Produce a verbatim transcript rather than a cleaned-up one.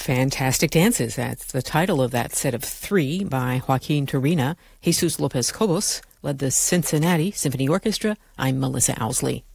Fantastic Dances. That's the title of that set of three by Joaquin Turina. Jesus Lopez Cobos led the Cincinnati Symphony Orchestra. I'm Melissa Owsley.